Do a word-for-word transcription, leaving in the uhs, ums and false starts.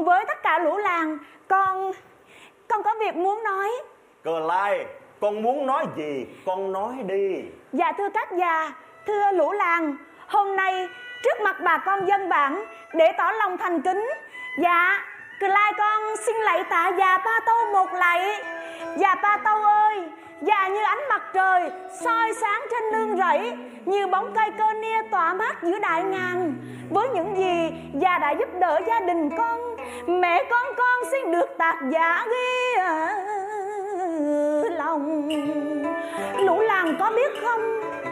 với tất cả lũ làng, con con có việc muốn nói. Cờ Lai, con muốn nói gì con nói đi. Dạ thưa các già, thưa lũ làng, hôm nay trước mặt bà con dân bản để tỏ lòng thành kính, dạ Cờ Lai con xin lạy tạ già Pa Tâu một lạy. Già Pa Tâu ơi, già như ánh mặt trời soi sáng trên nương rẫy, như bóng cây cơ nia tỏa mát giữa đại ngàn. Với những gì già đã giúp đỡ gia đình con, mẹ con con xin được tạc giả ghi lòng. Lũ làng có biết không,